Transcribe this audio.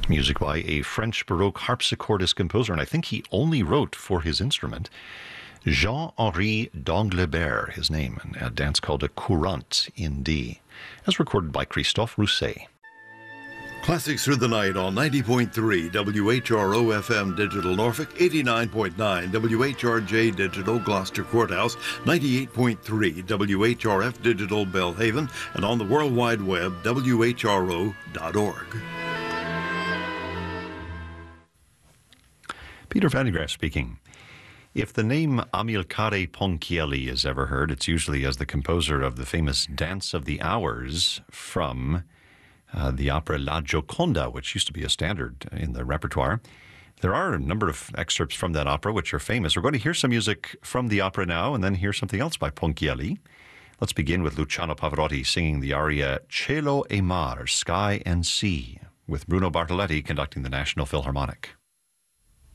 Music by a French Baroque harpsichordist composer, and I think he only wrote for his instrument. Jean-Henri d'Anglebert, his name, and a dance called a courante in D, as recorded by Christophe Rousset. Classics through the night on 90.3 WHRO FM Digital Norfolk, 89.9 WHRJ Digital Gloucester Courthouse, 98.3 WHRF Digital Belhaven, and on the World Wide Web, WHRO.org. Peter Van de Graaff speaking. If the name Amilcare Ponchielli is ever heard, it's usually as the composer of the famous Dance of the Hours from the opera La Gioconda, which used to be a standard in the repertoire. There are a number of excerpts from that opera which are famous. We're going to hear some music from the opera now and then hear something else by Ponchielli. Let's begin with Luciano Pavarotti singing the aria Cielo e Mar, Sky and Sea, with Bruno Bartoletti conducting the National Philharmonic.